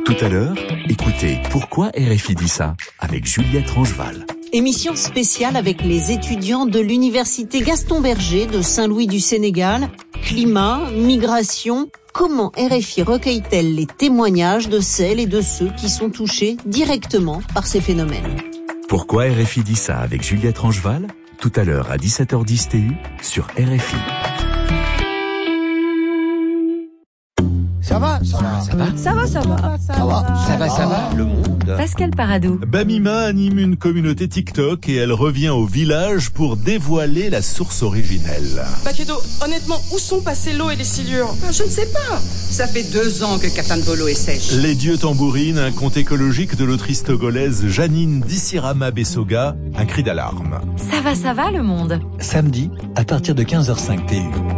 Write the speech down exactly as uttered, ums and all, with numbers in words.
Tout à l'heure, écoutez Pourquoi R F I dit ça avec Juliette Rangeval. Émission spéciale avec les étudiants de l'université Gaston Berger de Saint-Louis du Sénégal. Climat, migration, comment R F I recueille-t-elle les témoignages de celles et de ceux qui sont touchés directement par ces phénomènes? Pourquoi R F I dit ça avec Juliette Rangeval? Tout à l'heure à dix-sept heures dix T U sur R F I. Ça va, ça va, ça va, ça va, ça va, ça va, ça va, ça va, le monde. Pascal Paradou. Bamima anime une communauté TikTok et elle revient au village pour dévoiler la source originelle. Bakedo, honnêtement, où sont passées l'eau et les silures? Je ne sais pas. Ça fait deux ans que Katandolo est sèche. Les dieux tambourinent, un conte écologique de l'autrice togolaise Janine Dissirama Bessoga, un cri d'alarme. Ça va, ça va, le monde. Samedi, à partir de quinze heures cinq T U.